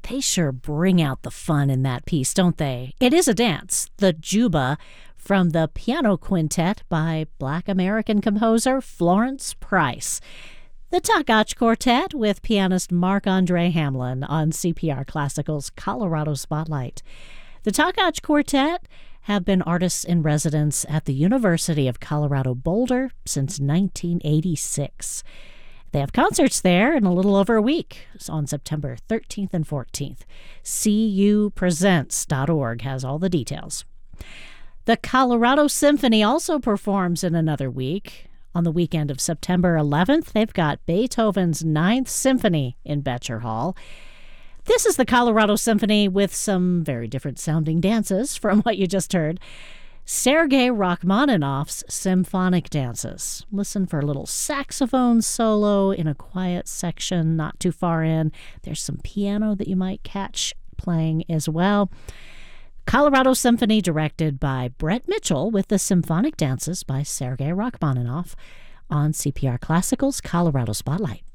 They sure bring out the fun in that piece, don't they? It is a dance, the Juba, from the Piano Quintet by Black American composer Florence Price. The Takach Quartet with pianist Marc-Andre Hamlin on CPR Classical's Colorado Spotlight. The Takach Quartet have been artists in residence at the University of Colorado Boulder since 1986. They have concerts there in a little over a week. It's on September 13th and 14th. cupresents.org has all the details. The Colorado Symphony also performs in another week. On the weekend of September 11th, they've got Beethoven's Ninth Symphony in Becher Hall. This is the Colorado Symphony with some very different sounding dances from what you just heard. Sergei Rachmaninoff's Symphonic Dances. Listen for a little saxophone solo in a quiet section not too far in. There's some piano that you might catch playing as well. Colorado Symphony directed by Brett Mitchell with the Symphonic Dances by Sergei Rachmaninoff on CPR Classical's Colorado Spotlight.